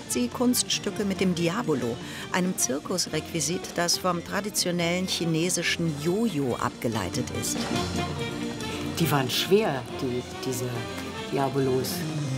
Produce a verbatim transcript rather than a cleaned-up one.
zeigt sie Kunststücke mit dem Diabolo, einem Zirkusrequisit, das vom traditionellen chinesischen Jojo abgeleitet ist. Die waren schwer, die, diese Diabolos.